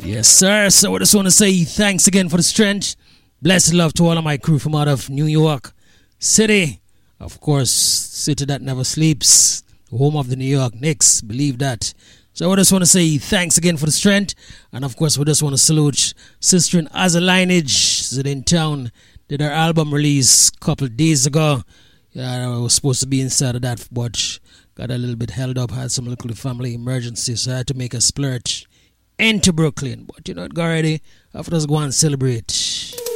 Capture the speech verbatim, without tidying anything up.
Yes, sir. So I just want to say thanks again for the strength. Blessed love to all of my crew from out of New York City. Of course, city that never sleeps. Home of the New York Knicks. Believe that. So I just want to say thanks again for the strength. And of course, we just want to salute Sister in As a Lineage. She's in town. Did her album release a couple of days ago. Yeah, I was supposed to be inside of that, but got a little bit held up. Had some little family emergency, so I had to make a splurge into Brooklyn. But you know, go already. After us go and celebrate.